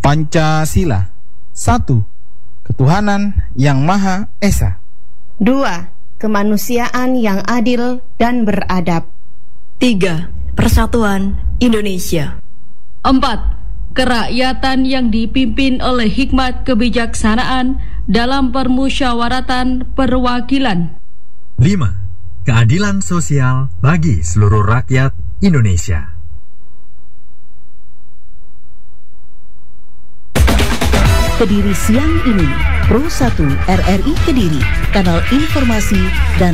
Pancasila. 1. Ketuhanan yang Maha Esa. 2. Kemanusiaan yang adil dan beradab. 3. Persatuan Indonesia. 4. Kerakyatan yang dipimpin oleh hikmat kebijaksanaan dalam permusyawaratan perwakilan. 5. Keadilan sosial bagi seluruh rakyat Indonesia. Kediri siang ini, Pro 1 RRI Kediri, kanal informasi dan